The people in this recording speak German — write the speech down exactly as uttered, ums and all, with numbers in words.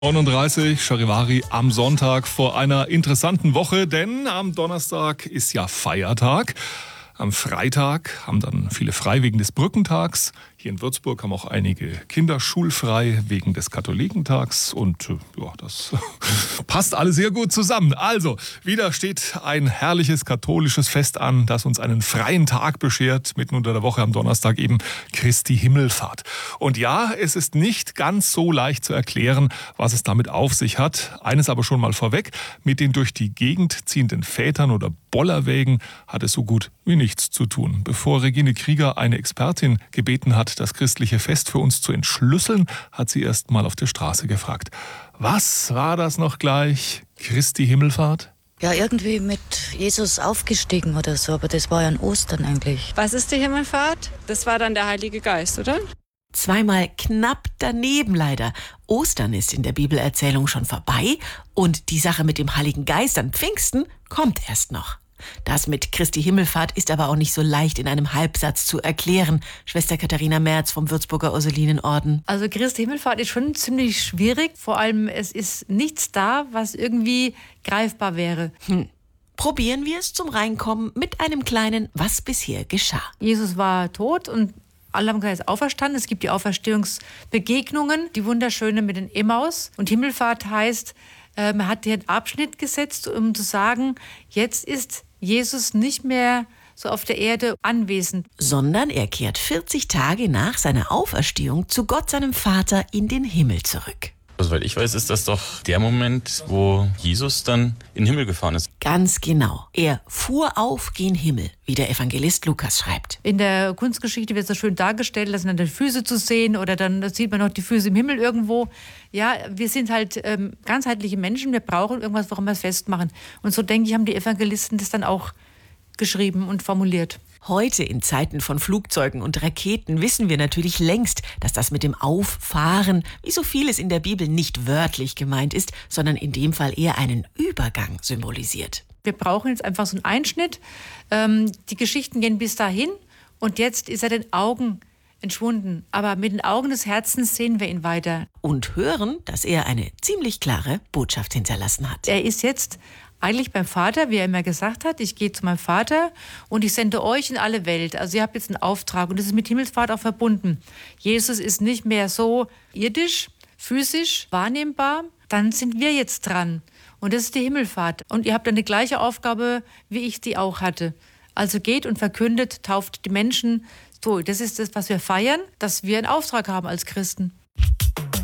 neununddreißig, Charivari am Sonntag vor einer interessanten Woche, denn am Donnerstag ist ja Feiertag. Am Freitag haben dann viele frei wegen des Brückentags. Hier in Würzburg haben auch einige Kinder schulfrei wegen des Katholikentags. Und äh, ja, das passt alles sehr gut zusammen. Also, wieder steht ein herrliches katholisches Fest an, das uns einen freien Tag beschert. Mitten unter der Woche am Donnerstag eben Christi Himmelfahrt. Und ja, es ist nicht ganz so leicht zu erklären, was es damit auf sich hat. Eines aber schon mal vorweg: Mit den durch die Gegend ziehenden Vätern oder Bollerwägen hat es so gut wie nichts zu tun. Bevor Regine Krieger eine Expertin gebeten hat, das christliche Fest für uns zu entschlüsseln, hat sie erst mal auf der Straße gefragt. Was war das noch gleich? Christi Himmelfahrt? Ja, irgendwie mit Jesus aufgestiegen oder so, aber das war ja an Ostern eigentlich. Was ist die Himmelfahrt? Das war dann der Heilige Geist, oder? Zweimal knapp daneben leider. Ostern ist in der Bibelerzählung schon vorbei und die Sache mit dem Heiligen Geist an Pfingsten kommt erst noch. Das mit Christi Himmelfahrt ist aber auch nicht so leicht in einem Halbsatz zu erklären. Schwester Katharina Merz vom Würzburger Ursulinenorden. Also Christi Himmelfahrt ist schon ziemlich schwierig. Vor allem, es ist nichts da, was irgendwie greifbar wäre. Hm. Probieren wir es zum Reinkommen mit einem kleinen Was bisher geschah. Jesus war tot und alle haben gesagt, er ist auferstanden. Es gibt die Auferstehungsbegegnungen, die wunderschöne mit den Emmaus. Und Himmelfahrt heißt, äh, man hat den Abschnitt gesetzt, um zu sagen, jetzt ist Jesus nicht mehr so auf der Erde anwesend. Sondern er kehrt vierzig Tage nach seiner Auferstehung zu Gott, seinem Vater, in den Himmel zurück. Also, weil ich weiß, ist das doch der Moment, wo Jesus dann in den Himmel gefahren ist. Ganz genau. Er fuhr auf gen Himmel, wie der Evangelist Lukas schreibt. In der Kunstgeschichte wird es so schön dargestellt, da sind dann die Füße zu sehen oder dann sieht man noch die Füße im Himmel irgendwo. Ja, wir sind halt ähm, ganzheitliche Menschen, wir brauchen irgendwas, woran wir es festmachen. Und so, denke ich, haben die Evangelisten das dann auch geschrieben und formuliert. Heute in Zeiten von Flugzeugen und Raketen wissen wir natürlich längst, dass das mit dem Auffahren, wie so vieles in der Bibel, nicht wörtlich gemeint ist, sondern in dem Fall eher einen Übergang symbolisiert. Wir brauchen jetzt einfach so einen Einschnitt. Ähm, die Geschichten gehen bis dahin und jetzt ist er den Augen entschwunden. Aber mit den Augen des Herzens sehen wir ihn weiter. Und hören, dass er eine ziemlich klare Botschaft hinterlassen hat. Er ist jetzt eigentlich beim Vater, wie er immer gesagt hat, ich gehe zu meinem Vater und ich sende euch in alle Welt. Also ihr habt jetzt einen Auftrag und das ist mit Himmelfahrt auch verbunden. Jesus ist nicht mehr so irdisch, physisch wahrnehmbar, dann sind wir jetzt dran. Und das ist die Himmelfahrt. Und ihr habt eine gleiche Aufgabe, wie ich die auch hatte. Also geht und verkündet, tauft die Menschen. So, das ist das, was wir feiern, dass wir einen Auftrag haben als Christen.